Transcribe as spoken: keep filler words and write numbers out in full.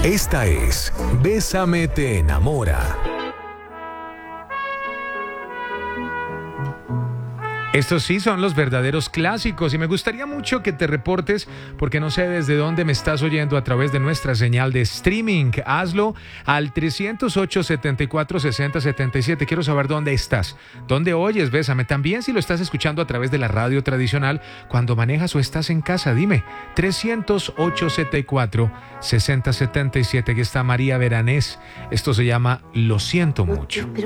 Esta es Bésame te enamora. Estos sí son los verdaderos clásicos y me gustaría mucho que te reportes porque no sé desde dónde me estás oyendo a través de nuestra señal de streaming. Hazlo al trescientos ocho, setenta y cuatro, sesenta, setenta y siete. Quiero saber dónde estás, dónde oyes Bésame. También si lo estás escuchando a través de la radio tradicional, cuando manejas o estás en casa, dime. trescientos ocho, setenta y cuatro, sesenta, setenta y siete. Aquí está María Beranés. Esto se llama Lo siento mucho.